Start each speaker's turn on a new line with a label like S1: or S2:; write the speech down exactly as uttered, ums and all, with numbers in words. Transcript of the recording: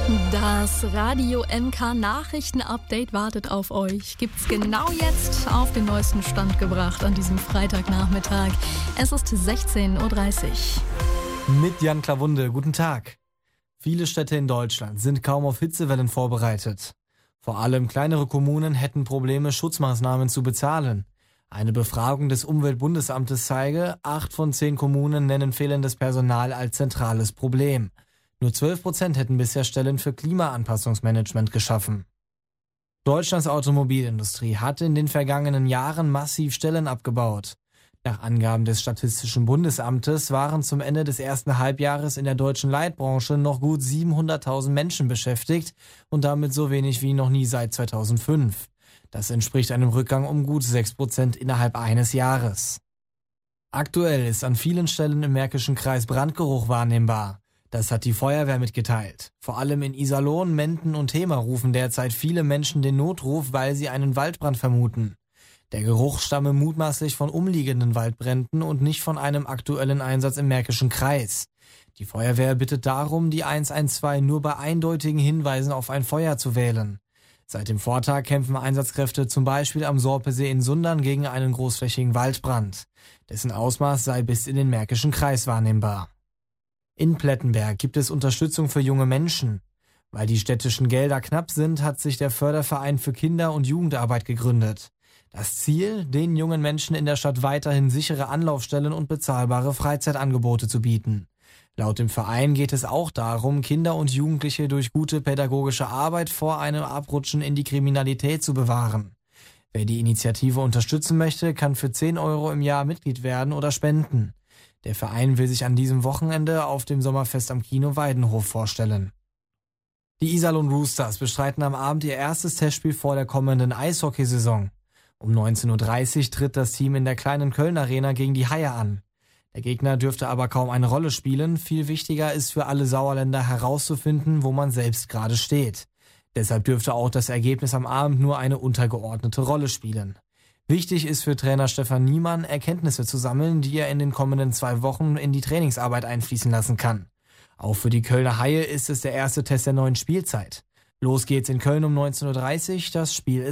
S1: Das Radio M K Nachrichten-Update wartet auf euch. Gibt's genau jetzt auf den neuesten Stand gebracht an diesem Freitagnachmittag. Es ist sechzehn Uhr dreißig.
S2: Mit Jan Klawunde, guten Tag. Viele Städte in Deutschland sind kaum auf Hitzewellen vorbereitet. Vor allem kleinere Kommunen hätten Probleme, Schutzmaßnahmen zu bezahlen. Eine Befragung des Umweltbundesamtes zeige, acht von zehn Kommunen nennen fehlendes Personal als zentrales Problem. Nur zwölf Prozent hätten bisher Stellen für Klimaanpassungsmanagement geschaffen. Deutschlands Automobilindustrie hat in den vergangenen Jahren massiv Stellen abgebaut. Nach Angaben des Statistischen Bundesamtes waren zum Ende des ersten Halbjahres in der deutschen Leitbranche noch gut siebenhunderttausend Menschen beschäftigt und damit so wenig wie noch nie seit zweitausendfünf. Das entspricht einem Rückgang um gut sechs Prozent innerhalb eines Jahres. Aktuell ist an vielen Stellen im Märkischen Kreis Brandgeruch wahrnehmbar. Das hat die Feuerwehr mitgeteilt. Vor allem in Iserlohn, Menden und Hemer rufen derzeit viele Menschen den Notruf, weil sie einen Waldbrand vermuten. Der Geruch stamme mutmaßlich von umliegenden Waldbränden und nicht von einem aktuellen Einsatz im Märkischen Kreis. Die Feuerwehr bittet darum, die eins eins zwei nur bei eindeutigen Hinweisen auf ein Feuer zu wählen. Seit dem Vortag kämpfen Einsatzkräfte zum Beispiel am Sorpesee in Sundern gegen einen großflächigen Waldbrand. Dessen Ausmaß sei bis in den Märkischen Kreis wahrnehmbar. In Plettenberg gibt es Unterstützung für junge Menschen. Weil die städtischen Gelder knapp sind, hat sich der Förderverein für Kinder- und Jugendarbeit gegründet. Das Ziel, den jungen Menschen in der Stadt weiterhin sichere Anlaufstellen und bezahlbare Freizeitangebote zu bieten. Laut dem Verein geht es auch darum, Kinder und Jugendliche durch gute pädagogische Arbeit vor einem Abrutschen in die Kriminalität zu bewahren. Wer die Initiative unterstützen möchte, kann für zehn Euro im Jahr Mitglied werden oder spenden. Der Verein will sich an diesem Wochenende auf dem Sommerfest am Kino Weidenhof vorstellen. Die Iserlohn Roosters bestreiten am Abend ihr erstes Testspiel vor der kommenden Eishockeysaison. Um neunzehn Uhr dreißig tritt das Team in der kleinen Köln-Arena gegen die Haie an. Der Gegner dürfte aber kaum eine Rolle spielen. Viel wichtiger ist für alle Sauerländer herauszufinden, wo man selbst gerade steht. Deshalb dürfte auch das Ergebnis am Abend nur eine untergeordnete Rolle spielen. Wichtig ist für Trainer Stefan Niemann, Erkenntnisse zu sammeln, die er in den kommenden zwei Wochen in die Trainingsarbeit einfließen lassen kann. Auch für die Kölner Haie ist es der erste Test der neuen Spielzeit. Los geht's in Köln um neunzehn Uhr dreißig, das Spiel ist